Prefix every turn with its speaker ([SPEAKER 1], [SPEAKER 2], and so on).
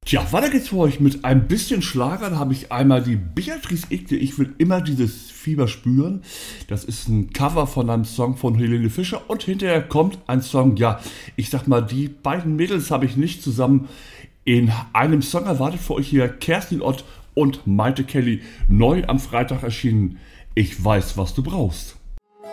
[SPEAKER 1] Tja, weiter geht's für euch mit ein bisschen Schlager. Da habe ich einmal die Beatrice Egli, ich will immer dieses Fieber spüren. Das ist ein Cover von einem Song von Helene Fischer und hinterher kommt ein Song, ja, ich sag mal, die beiden Mädels habe ich nicht zusammen in einem Song erwartet. Für euch hier Kerstin Ott und Maite Kelly, neu am Freitag erschienen. Ich weiß, was du brauchst.